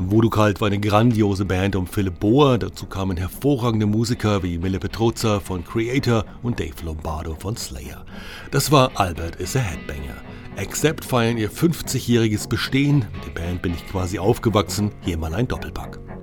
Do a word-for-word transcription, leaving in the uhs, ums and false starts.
Voodoo Cult war eine grandiose Band um Philipp Bohr, dazu kamen hervorragende Musiker wie Mille Petruzza von Creator und Dave Lombardo von Slayer. Das war Albert is a Headbanger. Accept feiern ihr fünfzigjähriges Bestehen, mit der Band bin ich quasi aufgewachsen, hier mal ein Doppelpack.